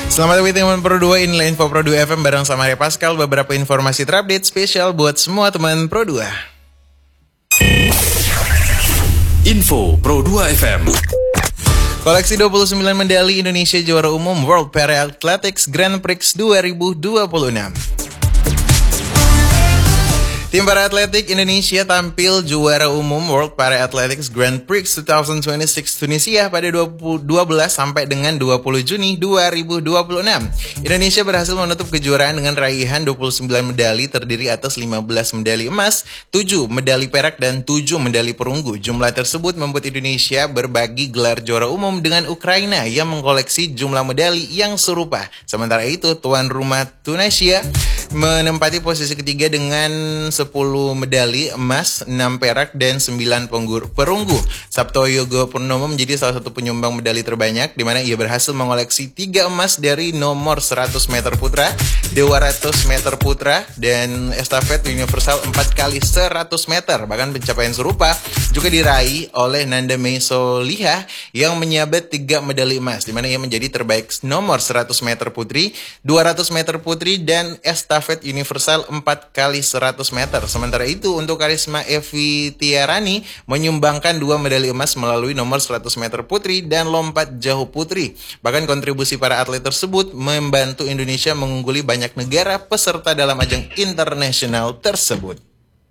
Selamat pagi teman Pro 2, inilah Info Pro 2 FM bareng sama Maria Pascal. Beberapa informasi terupdate spesial buat semua teman Pro 2. Info Pro 2 FM. Koleksi 29 medali Indonesia juara umum World Para Athletics Grand Prix 2026. Tim para atletik Indonesia tampil juara umum World Para Athletics Grand Prix 2026 Tunisia pada 12 sampai dengan 20 Juni 2026. Indonesia berhasil menutup kejuaraan dengan raihan 29 medali terdiri atas 15 medali emas, 7 medali perak, dan 7 medali perunggu. Jumlah tersebut membuat Indonesia berbagi gelar juara umum dengan Ukraina yang mengkoleksi jumlah medali yang serupa. Sementara itu, tuan rumah Tunisia menempati posisi ketiga dengan 10 medali emas, 6 perak, dan 9 perunggu. Sabto Yogo Purnomo menjadi salah satu penyumbang medali terbanyak, di mana ia berhasil mengoleksi 3 emas dari nomor 100 meter putra, 200 meter putra, dan estafet universal 4 kali 100 meter. Bahkan pencapaian serupa juga diraih oleh Nanda Mei Soliha yang menyabet 3 medali emas, di mana ia menjadi terbaik nomor 100 meter putri, 200 meter putri, dan estafet universal 4 kali 100 meter. Sementara itu, untuk Karisma Evi Tiarani menyumbangkan 2 medali emas melalui nomor 100 meter putri dan lompat jauh putri. Bahkan kontribusi para atlet tersebut membantu Indonesia mengungguli banyak negara peserta dalam ajang internasional tersebut.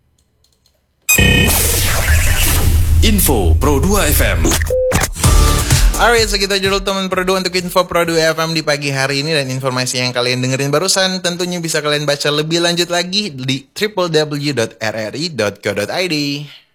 Info Pro 2 FM. Alright, segitu aja dulu teman Pro 2 untuk Info Pro 2 FM di pagi hari ini. Dan informasi yang kalian dengerin barusan tentunya bisa kalian baca lebih lanjut lagi di www.rri.co.id.